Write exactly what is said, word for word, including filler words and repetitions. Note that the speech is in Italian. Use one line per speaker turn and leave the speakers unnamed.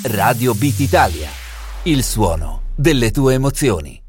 Radio Beat Italia, il suono delle tue emozioni.